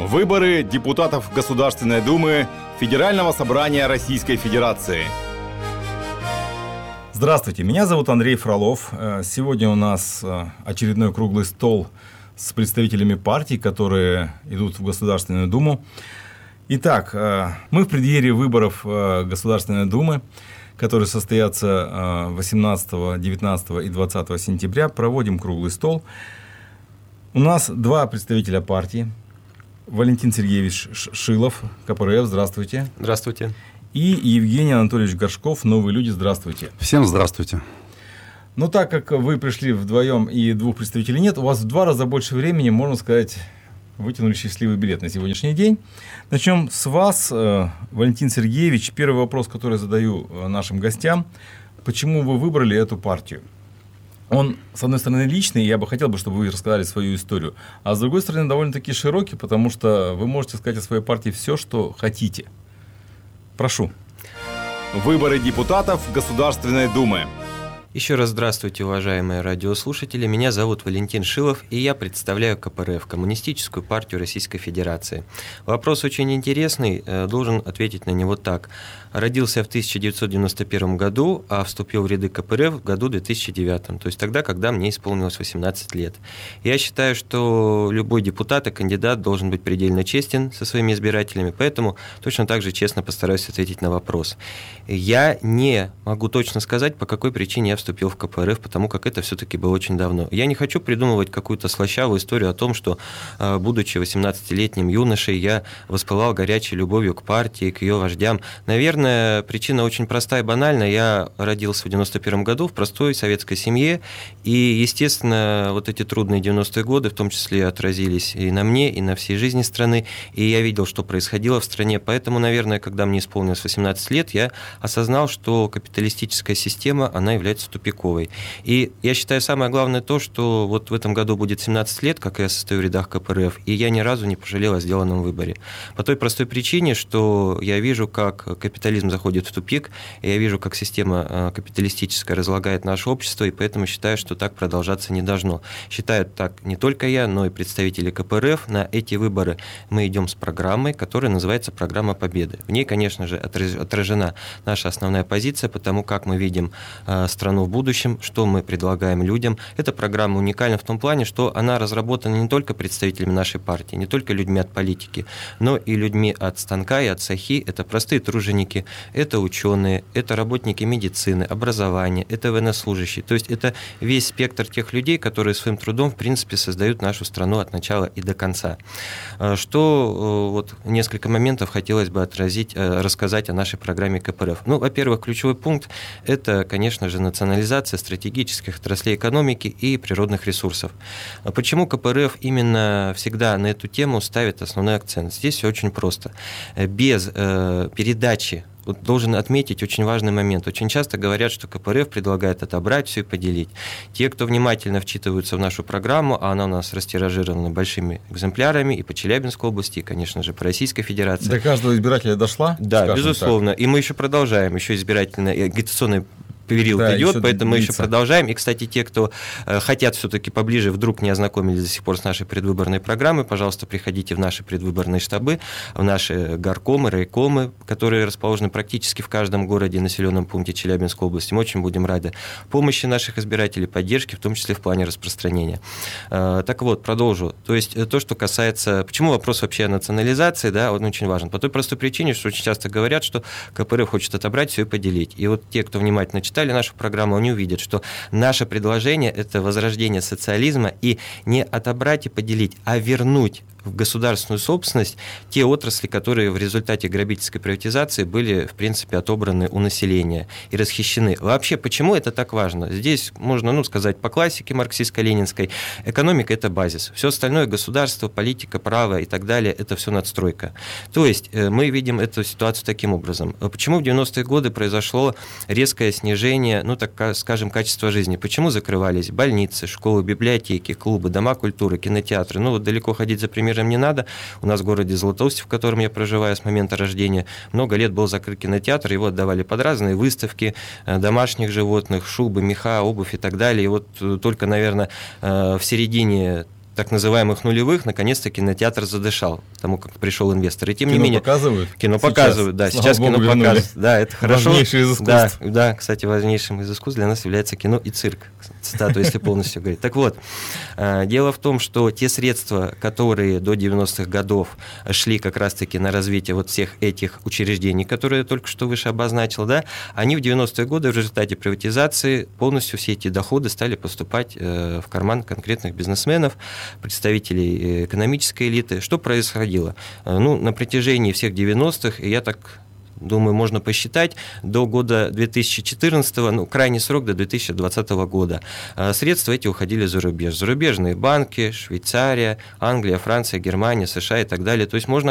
Выборы депутатов Государственной Думы Федерального собрания Российской Федерации. Здравствуйте, меня зовут Андрей Фролов. Сегодня у нас очередной круглый стол с представителями партий, которые идут в Государственную Думу. Итак, мы в преддверии выборов Государственной Думы, которые состоятся 18, 19 и 20 сентября, проводим круглый стол. У нас два представителя партии. Валентин Сергеевич Шилов, КПРФ, здравствуйте. Здравствуйте. И Евгений Анатольевич Горшков, Новые люди, здравствуйте. Всем здравствуйте. Ну, так как вы пришли вдвоем и двух представителей нет, у вас в 2 раза больше времени, можно сказать, вытянули счастливый билет на сегодняшний день. Начнем с вас, Валентин Сергеевич. Первый вопрос, который задаю нашим гостям. Почему вы выбрали эту партию? Он, с одной стороны, личный, и я бы хотел, чтобы вы рассказали свою историю, а с другой стороны, довольно-таки широкий, потому что вы можете сказать о своей партии все, что хотите. Прошу. Выборы депутатов Государственной Думы. Еще раз здравствуйте, уважаемые радиослушатели. Меня зовут Валентин Шилов, и я представляю КПРФ, Коммунистическую партию Российской Федерации. Вопрос очень интересный, должен ответить на него так. Родился в 1991 году, а вступил в ряды КПРФ в году 2009, то есть тогда, когда мне исполнилось 18 лет. Я считаю, что любой депутат и кандидат должен быть предельно честен со своими избирателями, поэтому точно так же честно постараюсь ответить на вопрос. Я не могу точно сказать, по какой причине я вступил в КПРФ, потому как это все-таки было очень давно. Я не хочу придумывать какую-то слащавую историю о том, что, будучи 18-летним юношей, я воспылал горячей любовью к партии, к ее вождям. Наверное, причина очень простая и банальна. Я родился в 91 году в простой советской семье, и, естественно, вот эти трудные 90-е годы, в том числе, отразились и на мне, и на всей жизни страны, и я видел, что происходило в стране. Поэтому, наверное, когда мне исполнилось 18 лет, я осознал, что капиталистическая система, она является тупиковой. И я считаю, самое главное то, что вот в этом году будет 17 лет, как я состою в рядах КПРФ, и я ни разу не пожалел о сделанном выборе. По той простой причине, что я вижу, как капитализм заходит в тупик, и я вижу, как система капиталистическая разлагает наше общество, и поэтому считаю, что так продолжаться не должно. Считают так не только я, но и представители КПРФ. На эти выборы мы идем с программой, которая называется «Программа Победы». В ней, конечно же, отражена наша основная позиция, потому как мы видим страну в будущем, что мы предлагаем людям. Эта программа уникальна в том плане, что она разработана не только представителями нашей партии, не только людьми от политики, но и людьми от станка и от сахи. Это простые труженики, это ученые, это работники медицины, образования, это военнослужащие. То есть это весь спектр тех людей, которые своим трудом, в принципе, создают нашу страну от начала и до конца. Что вот несколько моментов хотелось бы рассказать о нашей программе КПРФ. Ну, во-первых, ключевой пункт – это, конечно же, национализация стратегических отраслей экономики и природных ресурсов. Почему КПРФ именно всегда на эту тему ставит основной акцент? Здесь все очень просто. Без передачи, вот должен отметить очень важный момент. Очень часто говорят, что КПРФ предлагает отобрать все и поделить. Те, кто внимательно вчитываются в нашу программу, а она у нас растиражирована большими экземплярами и по Челябинской области, и, конечно же, по Российской Федерации. До каждого избирателя дошла? Да, безусловно. Так. И мы еще продолжаем, еще избирательная и агитационная период идет, поэтому мы еще продолжаем. И, кстати, те, кто хотят все-таки поближе, вдруг не ознакомились до сих пор с нашей предвыборной программой, пожалуйста, приходите в наши предвыборные штабы, в наши горкомы, райкомы, которые расположены практически в каждом городе и населенном пункте Челябинской области. Мы очень будем рады помощи наших избирателей, поддержки, в том числе в плане распространения. Так вот, продолжу. То есть то, что касается... Почему вопрос вообще о национализации, да, он очень важен. По той простой причине, что очень часто говорят, что КПРФ хочет отобрать все и поделить. И вот те, кто внимательно читали нашу программу, они увидят, что наше предложение – это возрождение социализма, и не отобрать и поделить, а вернуть в государственную собственность те отрасли, которые в результате грабительской приватизации были, в принципе, отобраны у населения и расхищены. Вообще, почему это так важно? Здесь можно сказать по классике марксистско-ленинской, экономика – это базис. Все остальное – государство, политика, право и так далее – это все надстройка. То есть мы видим эту ситуацию таким образом. Почему в 90-е годы произошло резкое снижение, так скажем, качества жизни? Почему закрывались больницы, школы, библиотеки, клубы, дома культуры, кинотеатры? Далеко ходить за примером не надо. У нас в городе Златоуст, в котором я проживаю с момента рождения, много лет был закрыт кинотеатр, его отдавали под разные выставки домашних животных, шубы, меха, обувь и так далее. И вот только, наверное, в середине так называемых нулевых, наконец-то кинотеатр задышал, потому как пришел инвестор. И тем кино не менее... показывают? Кино показывают, да. Слава сейчас Богу, кино вернули. показывают. Да, это хорошо. Важнейшее из искусств. Да, кстати, важнейшим из искусств для нас является кино и цирк. Цитату, если полностью говорить. Так вот, дело в том, что те средства, которые до 90-х годов шли как раз-таки на развитие вот всех этих учреждений, которые я только что выше обозначил, да, они в 90-е годы в результате приватизации полностью все эти доходы стали поступать в карман конкретных бизнесменов, представителей экономической элиты. Что происходило? Ну, на протяжении всех 90-х, я так думаю, можно посчитать, до года 2014, ну, крайний срок до 2020 года, средства эти уходили за рубеж. Зарубежные банки, Швейцария, Англия, Франция, Германия, США и так далее. То есть можно